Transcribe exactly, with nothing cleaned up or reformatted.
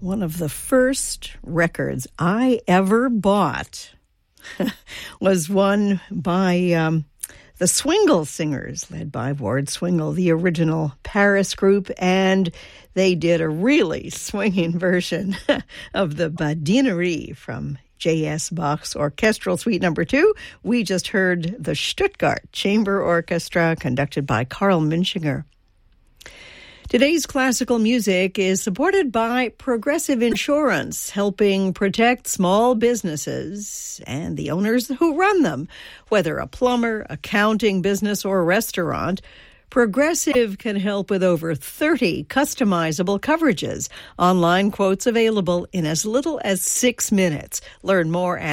one of the first records I ever bought was one by um, the Swingle Singers, led by Ward Swingle, the original Paris group, and they did a really swinging version of the Badinerie from J S. Bach's Orchestral Suite Number Two. We just heard the Stuttgart Chamber Orchestra, conducted by Carl Münchinger. Today's classical music is supported by Progressive Insurance, helping protect small businesses and the owners who run them. Whether a plumber, accounting business, or restaurant, Progressive can help with over thirty customizable coverages. Online quotes available in as little as six minutes. Learn more at